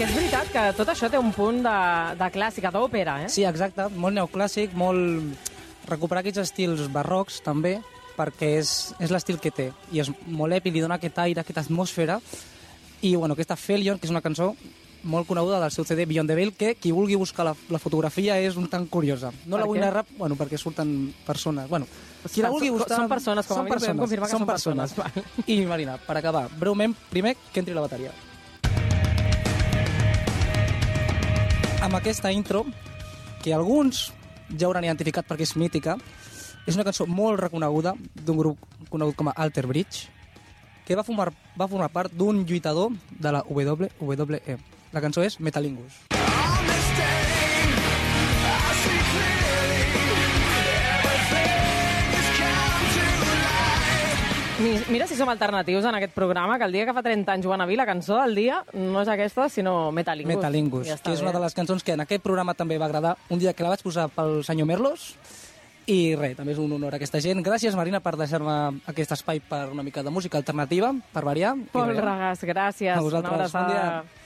és veritat que tot això té un punt de clàssica, d'òpera, eh? Sí, exacte, molt neoclàssic, molt recuperar aquests estils barrocs també, perquè és l'estil que té, i és molt èpic, li dona aquest aire, aquesta atmosfera, i bueno, aquesta Felion, que és una cançó molt coneguda del seu CD Beyond the Veil, que qui vulgui buscar la fotografia és un tant curiosa. No la vull narrar, bueno, perquè surten persones. Bueno, qui la vulgui buscar... Són persones, com a mínim podem confirmar que són persones. I Marina, per acabar, breument, primer que entri la bateria. Amb aquesta intro, que alguns ja hauran identificat perquè és mítica, és una cançó molt reconeguda d'un grup conegut com a Alter Bridge, que va formar part d'un lluitador de la WWE. La cançó és Metalingus. Mira si som alternatius en aquest programa, que el dia que fa 30 anys Joan Aví, la cançó del dia no és aquesta, sinó Metalingus. Metalingus, que és una de les cançons que en aquest programa també va agradar un dia que la vaig posar pel senyor Merlos. I res, també és un honor a aquesta gent. Gràcies, Marina, per deixar-me aquest espai per una mica de música alternativa, per variar. Pol Regàs, gràcies. A vosaltres, bon dia.